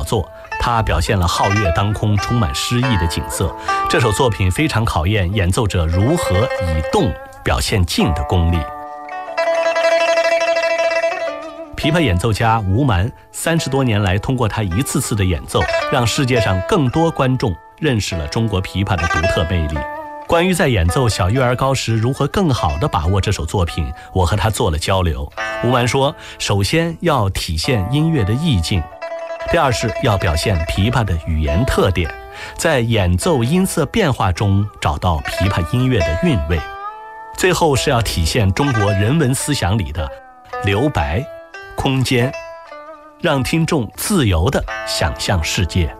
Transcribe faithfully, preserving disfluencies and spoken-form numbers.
作，它表现了皓月当空、充满诗意的景色。这首作品非常考验演奏者如何以动表现静的功力。琵琶演奏家吴蛮三十多年来，通过他一次次的演奏，让世界上更多观众认识了中国琵琶的独特魅力。关于在演奏小月儿高时如何更好地把握这首作品，我和他做了交流。吴蛮说，首先要体现音乐的意境，第二是要表现琵琶的语言特点，在演奏音色变化中找到琵琶音乐的韵味，最后是要体现中国人文思想里的留白、空间，让听众自由地想象世界。